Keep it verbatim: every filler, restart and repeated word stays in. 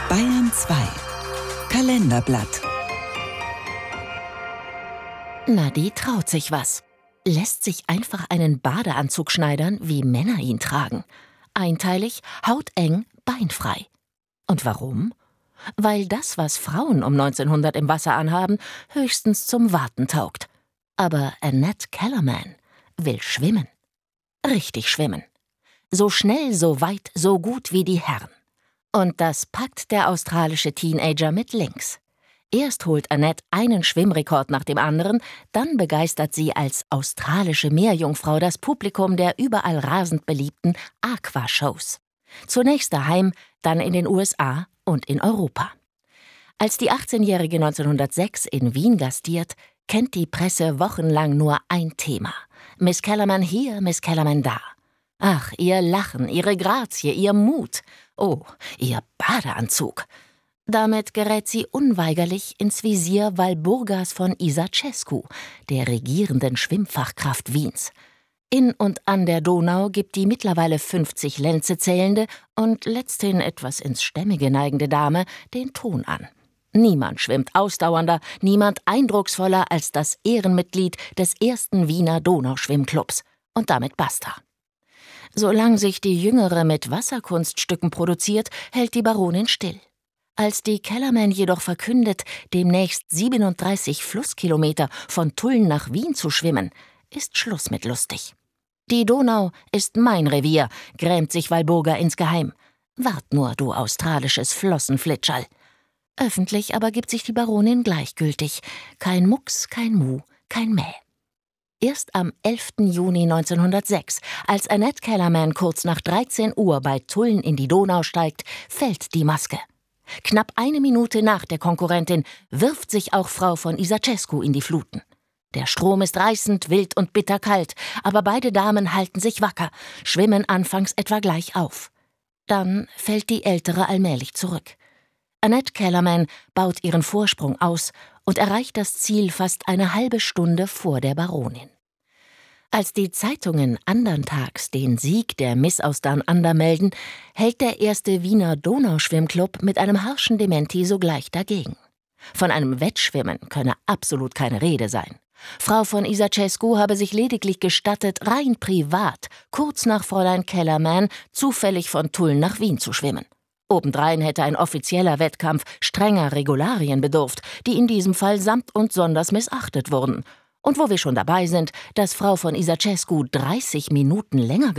Bayern zwei Kalenderblatt. Na, die traut sich was. Lässt sich einfach einen Badeanzug schneidern, wie Männer ihn tragen. Einteilig, hauteng, beinfrei. Und warum? Weil das, was Frauen um neunzehnhundert im Wasser anhaben, höchstens zum Warten taugt. Aber Annette Kellerman will schwimmen. Richtig schwimmen. So schnell, so weit, so gut wie die Herren. Und das packt der australische Teenager mit links. Erst holt Annette einen Schwimmrekord nach dem anderen, dann begeistert sie als australische Meerjungfrau das Publikum der überall rasend beliebten Aquashows. Zunächst daheim, dann in den U S A und in Europa. Als die achtzehnjährige neunzehnhundertsechs in Wien gastiert, kennt die Presse wochenlang nur ein Thema. Miss Kellerman hier, Miss Kellerman da. Ach, ihr Lachen, ihre Grazie, ihr Mut. Oh, ihr Badeanzug. Damit gerät sie unweigerlich ins Visier Walburgas von Isacescu, der regierenden Schwimmfachkraft Wiens. In und an der Donau gibt die mittlerweile fünfzig Lenze zählende und letzthin etwas ins Stämmige neigende Dame den Ton an. Niemand schwimmt ausdauernder, niemand eindrucksvoller als das Ehrenmitglied des ersten Wiener Donauschwimmclubs. Und damit basta. Solange sich die Jüngere mit Wasserkunststücken produziert, hält die Baronin still. Als die Kellerman jedoch verkündet, demnächst siebenunddreißig Flusskilometer von Tulln nach Wien zu schwimmen, ist Schluss mit lustig. Die Donau ist mein Revier, grämt sich Walburga insgeheim. Wart nur, du australisches Flossenflitscherl. Öffentlich aber gibt sich die Baronin gleichgültig. Kein Mucks, kein Mu, kein Mäh. Erst am elften Juni neunzehnhundertsechs, als Annette Kellerman kurz nach dreizehn Uhr bei Tulln in die Donau steigt, fällt die Maske. Knapp eine Minute nach der Konkurrentin wirft sich auch Frau von Isacescu in die Fluten. Der Strom ist reißend, wild und bitterkalt, aber beide Damen halten sich wacker, schwimmen anfangs etwa gleich auf. Dann fällt die Ältere allmählich zurück. Annette Kellerman baut ihren Vorsprung aus und erreicht das Ziel fast eine halbe Stunde vor der Baronin. Als die Zeitungen andern Tags den Sieg der Miss aus Down Under melden, hält der erste Wiener Donauschwimmclub mit einem harschen Dementi sogleich dagegen. Von einem Wettschwimmen könne absolut keine Rede sein. Frau von Isacescu habe sich lediglich gestattet, rein privat, kurz nach Fräulein Kellerman, zufällig von Tulln nach Wien zu schwimmen. Obendrein hätte ein offizieller Wettkampf strenger Regularien bedurft, die in diesem Fall samt und sonders missachtet wurden. Und wo wir schon dabei sind, dass Frau von Isacescu dreißig Minuten länger